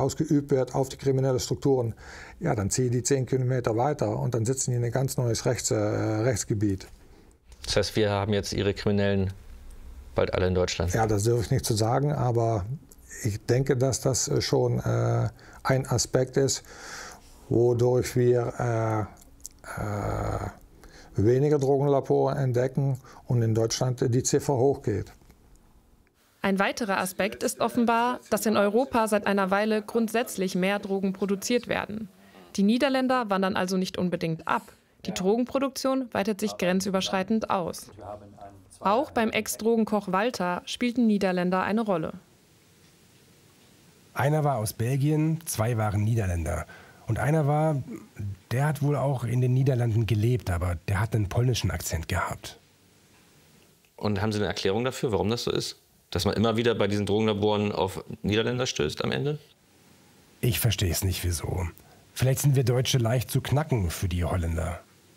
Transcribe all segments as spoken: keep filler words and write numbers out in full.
ausgeübt wird auf die kriminellen Strukturen, ja, dann ziehen die zehn Kilometer weiter und dann sitzen die in ein ganz neues Rechts, äh, Rechtsgebiet. Das heißt, wir haben jetzt Ihre Kriminellen bald alle in Deutschland? Ja, das dürfe ich nicht zu sagen, aber ich denke, dass das schon äh, ein Aspekt ist, wodurch wir äh, äh, weniger Drogenlaboren entdecken und in Deutschland die Ziffer hochgeht. Ein weiterer Aspekt ist offenbar, dass in Europa seit einer Weile grundsätzlich mehr Drogen produziert werden. Die Niederländer wandern also nicht unbedingt ab. Die Drogenproduktion weitet sich grenzüberschreitend aus. Auch beim Ex-Drogenkoch Walter spielten Niederländer eine Rolle. Einer war aus Belgien, zwei waren Niederländer. Und einer war, der hat wohl auch in den Niederlanden gelebt, aber der hat einen polnischen Akzent gehabt. Und haben Sie eine Erklärung dafür, warum das so ist? Dass man immer wieder bei diesen Drogenlaboren auf Niederländer stößt am Ende? Ich verstehe es nicht, wieso. Vielleicht sind wir Deutsche leicht zu knacken für die Holländer.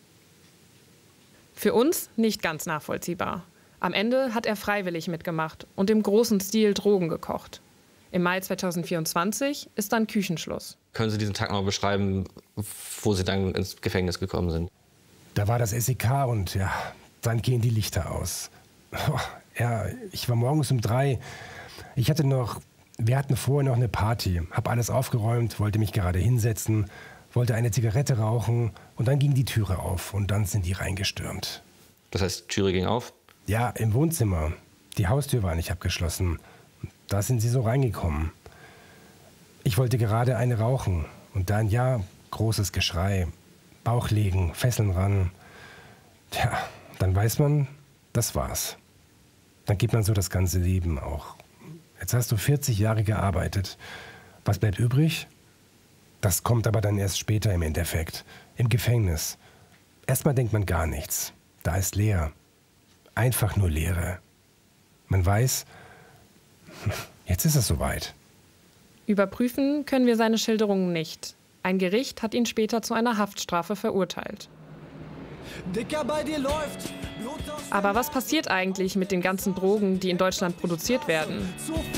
Für uns nicht ganz nachvollziehbar. Am Ende hat er freiwillig mitgemacht und im großen Stil Drogen gekocht. Im Mai zweitausendvierundzwanzig ist dann Küchenschluss. Können Sie diesen Tag noch beschreiben, wo Sie dann ins Gefängnis gekommen sind? Da war das S E K und ja, dann gehen die Lichter aus. Oh, ja, ich war morgens um drei. Ich hatte noch, wir hatten vorher noch eine Party, habe alles aufgeräumt, wollte mich gerade hinsetzen, wollte eine Zigarette rauchen und dann ging die Türe auf und dann sind die reingestürmt. Das heißt, die Türe ging auf? Ja, im Wohnzimmer. Die Haustür war nicht abgeschlossen. Da sind sie so reingekommen. Ich wollte gerade eine rauchen und dann, ja, großes Geschrei, Bauch legen, Fesseln ran. Tja, dann weiß man, das war's. Dann gibt man so das ganze Leben auch. Jetzt hast du vierzig Jahre gearbeitet. Was bleibt übrig? Das kommt aber dann erst später im Endeffekt, im Gefängnis. Erstmal denkt man gar nichts. Da ist leer. Einfach nur Leere. Man weiß, jetzt ist es soweit. Überprüfen können wir seine Schilderungen nicht. Ein Gericht hat ihn später zu einer Haftstrafe verurteilt. Dicker, bei dir läuft. Aber was passiert eigentlich mit den ganzen Drogen, die in Deutschland produziert werden?